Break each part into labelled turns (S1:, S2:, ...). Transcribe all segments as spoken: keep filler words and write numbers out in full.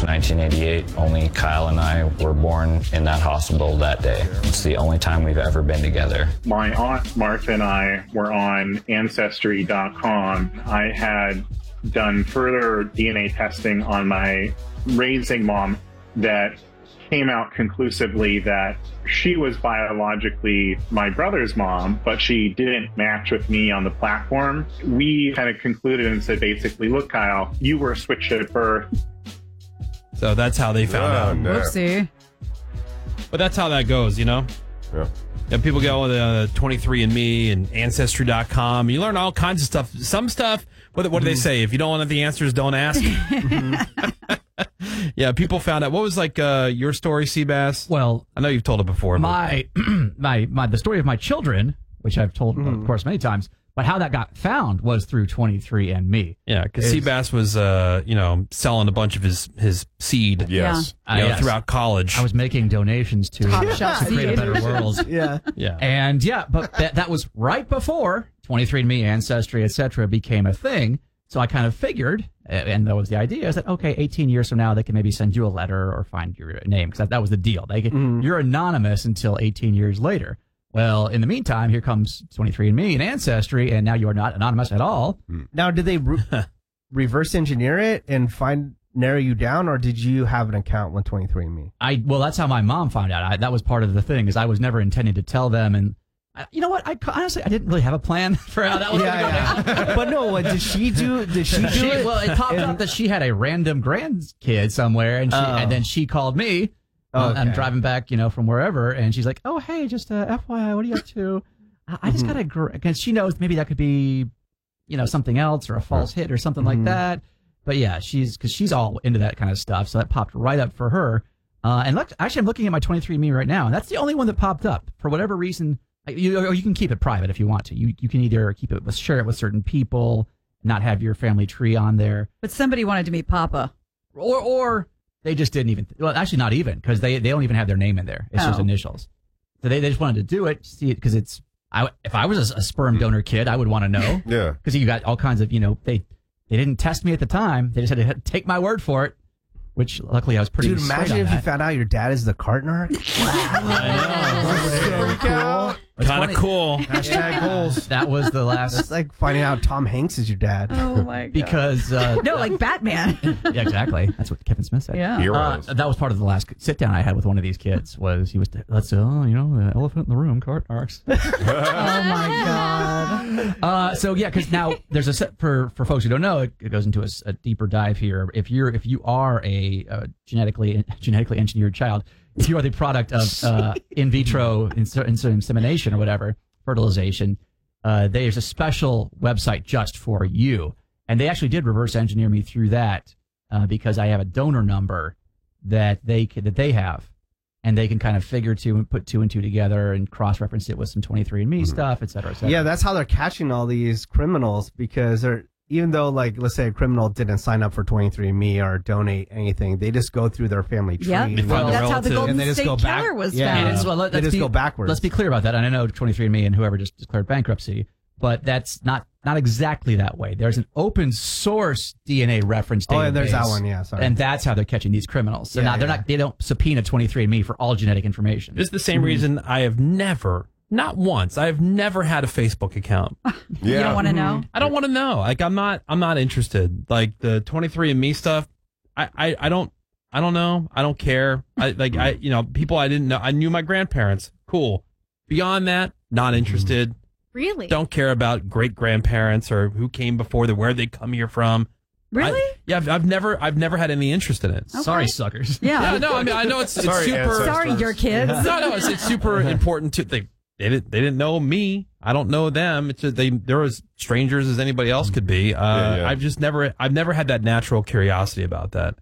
S1: sixth, nineteen eighty-eight, only Kyle and I were born in that hospital that day. It's the only time we've ever been together.
S2: My aunt Martha and I were on Ancestry dot com. I had done further D N A testing on my raising mom that came out conclusively that she was biologically my brother's mom, but she didn't match with me on the platform. We kind of concluded and said, basically, look, Kyle, you were switched at birth.
S3: So that's how they found
S4: Oh,
S3: out.
S4: no.
S5: Whoopsie.
S3: But that's how that goes, you know?
S4: Yeah.
S3: And people go with uh, twenty-three and me and Ancestry dot com. You learn all kinds of stuff. Some stuff, what, what do they say? If you don't want the answers, don't ask. Yeah, people found out. What was like uh, your story, Seabass?
S6: Well,
S3: I know you've told it before.
S6: My, my, my, the story of my children, which I've told, mm. of course, many times, but how that got found was through twenty-three and me.
S3: Yeah, because Seabass was, uh, you know, selling a bunch of his, his seed.
S4: Yes.
S6: Yeah.
S3: You know,
S6: uh, yes.
S3: throughout college.
S6: I was making donations to,
S5: Top
S6: to
S5: shelf
S6: create a
S5: seed.
S6: better world.
S7: Yeah.
S3: Yeah.
S6: And yeah, but that, that was right before twenty-three and me, Ancestry, et cetera became a thing. So I kind of figured, and that was the idea, is that, okay, eighteen years from now, they can maybe send you a letter or find your name, because that, that was the deal. They can, mm. You're anonymous until eighteen years later. Well, in the meantime, here comes twenty-three and me and Ancestry, and now you are not anonymous at all.
S7: Now, did they re- reverse engineer it and find narrow you down, or did you have an account with twenty-three and me?
S6: I Well, that's how my mom found out. I, that was part of the thing, is I was never intending to tell them, and I, you know what? I honestly I didn't really have a plan for how that was
S7: yeah,
S6: going to go
S7: yeah.
S6: down.
S7: But no, what did she do? Did she do
S6: She,
S7: it?
S6: well, it popped
S7: And-
S6: up that she had a random grandkid somewhere, and she,
S7: Oh.
S6: and then she called me.
S7: Oh,
S6: uh, I'm
S7: okay.
S6: driving back, you know, from wherever, and she's like, "Oh, hey, just uh, F Y I, what are you up to?" I, I just
S7: Mhm.
S6: got a gr- because she knows maybe that could be, you know, something else or a false hit or something like
S7: Mhm.
S6: that. But yeah, she's because she's all into that kind of stuff, so that popped right up for her. Uh, and look, actually, I'm looking at my twenty-three and me right now, and that's the only one that popped up for whatever reason. You, or you can keep it private if you want to. You you can either keep it with share it with certain people, not have your family tree on there,
S5: But somebody wanted to meet Papa.
S6: or or they just didn't even. Well, actually, not even because they they don't even have their name in there. It's just
S5: Oh.
S6: initials. So they, they just wanted to do it, see it because it's. I if I was a, a sperm donor kid, I would want to know.
S4: Yeah.
S6: Because you got all kinds of you know they they didn't test me at the time. They just had to take my word for it. Which luckily I was pretty.
S7: Dude,
S6: straight
S7: imagine
S6: on
S7: if you
S6: that.
S7: found out your dad is the cart narc.
S3: I
S7: cool.
S6: It's
S3: Kind
S6: funny.
S3: of cool.
S7: Hashtag goals.
S6: That was the last.
S7: It's like finding out Tom Hanks is your dad.
S5: Oh, my God.
S6: Because uh,
S5: No, like Batman.
S6: yeah, exactly. That's what Kevin Smith said.
S5: Yeah.
S6: Uh,
S4: Heroes.
S6: that was part of the last sit down I had with one of these kids. Was he was let's oh you know the elephant in the room, cart narcs.
S5: Oh, my God.
S6: Uh, so yeah, because now there's a set for for folks who don't know. It, it goes into a, s- a deeper dive here. If you're if you are a uh, genetically genetically engineered child, if you are the product of uh, in vitro ins- ins- insemination or whatever fertilization, uh, there's a special website just for you. And they actually did reverse engineer me through that uh, because I have a donor number that they c- that they have, and they can kind of figure two and put two and two together and cross reference it with some twenty-three and me stuff, et cetera, et cetera.
S7: Yeah, that's how they're catching all these criminals, because they're, even though, like, let's say a criminal didn't sign up for twenty-three and me or donate anything, they just go through their family tree.
S5: Yep.
S7: and
S3: They find
S7: they-
S3: the
S5: That's how the
S3: relative.
S5: Golden
S7: and they just
S5: State
S7: go back.
S5: Killer was
S7: Yeah.
S5: found.
S6: And it's, well, let-
S7: They
S6: let's
S7: just
S6: be,
S7: go backwards.
S6: Let's be clear about that. And I know twenty-three and me and whoever just declared bankruptcy, but that's not not exactly that way. There's an open source D N A reference database.
S7: Oh, yeah, there's that one, yeah, sorry.
S6: And that's how they're catching these criminals. So
S7: Yeah,
S6: now they're
S7: yeah.
S6: not they don't subpoena twenty-three and me for all genetic information.
S3: It's the same reason I have never, not once, I have never had a Facebook account.
S4: Yeah.
S5: You don't want to know?
S3: I don't want to know. Like I'm not, I'm not interested. Like the twenty-three and me stuff, I, I, I don't, I don't know. I don't care. I like, I, you know, people I didn't know. I knew my grandparents. Cool. Beyond that, not interested.
S5: Really?
S3: Don't care about great grandparents or who came before them, where they come here from.
S5: Really?
S3: I- yeah, I've, I've never, I've never had any interest in it.
S6: Sorry, suckers.
S5: Yeah.
S3: Yeah, no, I mean, I know it's, it's
S4: Sorry,
S3: super.
S4: ancestors.
S5: Sorry, your kids.
S3: No, no, it's, it's super important to they. They didn't. They didn't know me. I don't know them. It's just, they. They're as strangers as anybody else could be. Uh,
S4: Yeah, yeah.
S3: I've just never. I've never had that natural curiosity about that.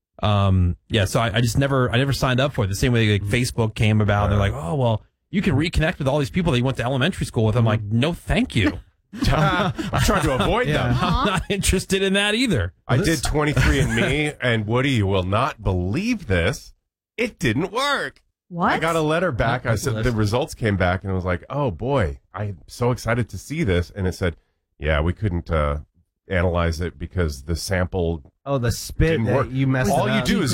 S3: Um. Yeah. So I, I just never. I never signed up for it. The same way like Facebook came about. And they're like, oh well, you can reconnect with all these people that you went to elementary school with. I'm like, no, thank you.
S4: I'm trying to avoid them.
S3: I'm not interested in that either.
S4: I did twenty-three and me, and Woody, you will not believe this. It didn't work.
S5: What?
S4: I got a letter back. I said the results came back, and I was like, "Oh boy, I'm so excited to see this." And it said, "Yeah, we couldn't uh, analyze it because the sample
S7: Oh, the spit
S4: didn't
S7: that
S4: work."
S7: you messed
S4: All
S7: it
S4: you
S7: up.
S4: do is